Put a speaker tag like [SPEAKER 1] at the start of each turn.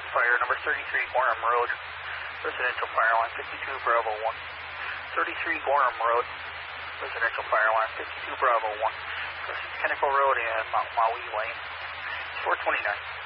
[SPEAKER 1] fire, number 33 Gorham Road, residential fire line 52 Bravo 1. 33 Gorham Road, residential fire line 52 Bravo 1. Pinnacle Road and Mount Maui Lane. 429.